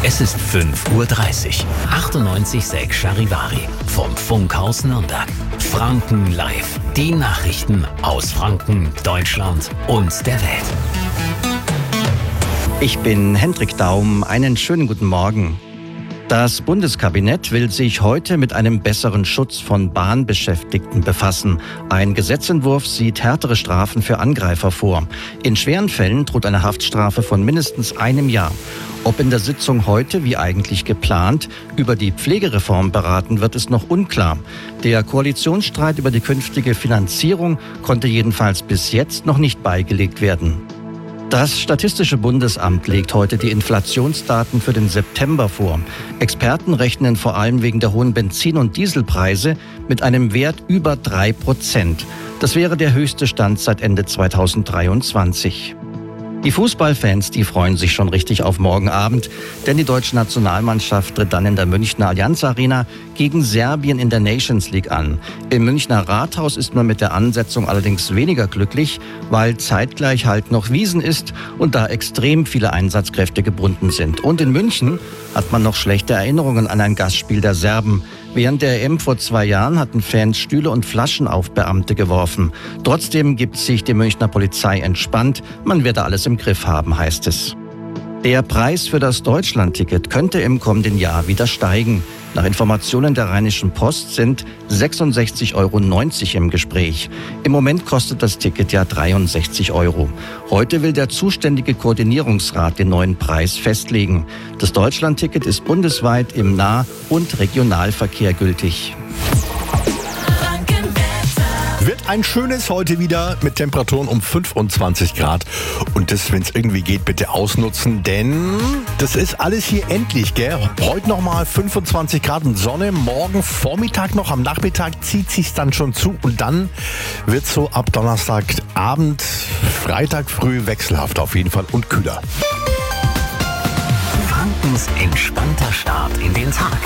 Es ist 5:30 Uhr. 98,6 Charivari vom Funkhaus Nürnberg. Franken live. Die Nachrichten aus Franken, Deutschland und der Welt. Ich bin Hendrik Daum. Einen schönen guten Morgen. Das Bundeskabinett will sich heute mit einem besseren Schutz von Bahnbeschäftigten befassen. Ein Gesetzentwurf sieht härtere Strafen für Angreifer vor. In schweren Fällen droht eine Haftstrafe von mindestens einem Jahr. Ob in der Sitzung heute, wie eigentlich geplant, über die Pflegereform beraten wird, ist noch unklar. Der Koalitionsstreit über die künftige Finanzierung konnte jedenfalls bis jetzt noch nicht beigelegt werden. Das Statistische Bundesamt legt heute die Inflationsdaten für den September vor. Experten rechnen vor allem wegen der hohen Benzin- und Dieselpreise mit einem Wert über 3%. Das wäre der höchste Stand seit Ende 2023. Die Fußballfans, die freuen sich schon richtig auf morgen Abend, denn die deutsche Nationalmannschaft tritt dann in der Münchner Allianz Arena gegen Serbien in der Nations League an. Im Münchner Rathaus ist man mit der Ansetzung allerdings weniger glücklich, weil zeitgleich halt noch Wiesn ist und da extrem viele Einsatzkräfte gebunden sind. Und in München hat man noch schlechte Erinnerungen an ein Gastspiel der Serben. Während der EM vor 2 Jahren hatten Fans Stühle und Flaschen auf Beamte geworfen. Trotzdem gibt sich die Münchner Polizei entspannt. Man werde alles im Griff haben, heißt es. Der Preis für das Deutschlandticket könnte im kommenden Jahr wieder steigen. Nach Informationen der Rheinischen Post sind 66,90 € im Gespräch. Im Moment kostet das Ticket ja 63 €. Heute will der zuständige Koordinierungsrat den neuen Preis festlegen. Das Deutschlandticket ist bundesweit im Nah- und Regionalverkehr gültig. Wird ein schönes heute wieder mit Temperaturen um 25 Grad. Und das, wenn es irgendwie geht, bitte ausnutzen, denn das ist alles hier endlich, gell? Heute nochmal 25 Grad und Sonne, morgen Vormittag noch, am Nachmittag zieht sich's dann schon zu und dann wird so ab Donnerstagabend, Freitag früh wechselhaft auf jeden Fall und kühler. Frankens entspannter Start in den Tag.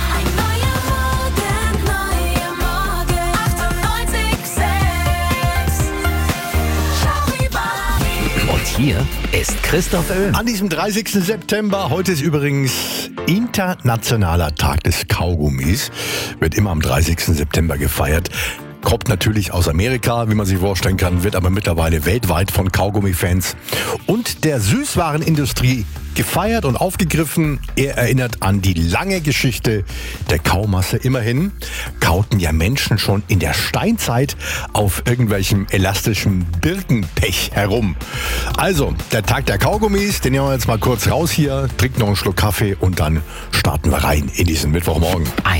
Hier ist Christoph Öhm. An diesem 30. September, heute ist übrigens Internationaler Tag des Kaugummis, wird immer am 30. September gefeiert. Kommt natürlich aus Amerika, wie man sich vorstellen kann, wird aber mittlerweile weltweit von Kaugummi-Fans und der Süßwarenindustrie gefeiert und aufgegriffen. Er erinnert an die lange Geschichte der Kaumasse. Immerhin kauten ja Menschen schon in der Steinzeit auf irgendwelchem elastischen Birkenpech herum. Also, der Tag der Kaugummis, den nehmen wir jetzt mal kurz raus hier, trinken noch einen Schluck Kaffee und dann starten wir rein in diesen Mittwochmorgen.